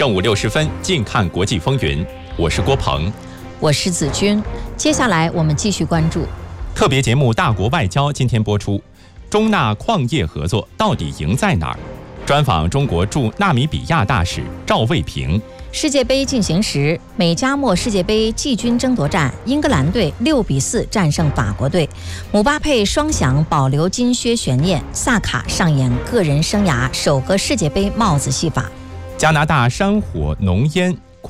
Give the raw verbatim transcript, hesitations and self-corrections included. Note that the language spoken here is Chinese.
正午六十分，近看国际风云。我是郭鹏， 我是子君。接下来我们继续关注特别节目《大国外交》，今天播出。中纳矿业合作到底赢在哪儿？专访中国驻纳米比亚大使赵卫平。 世界杯进行时，美加墨世界杯季军争夺战，英格兰队六比四战胜法国队，姆巴佩双响保留金靴悬念，萨卡上演个人生涯首个世界杯帽子戏法。 加拿大山火浓烟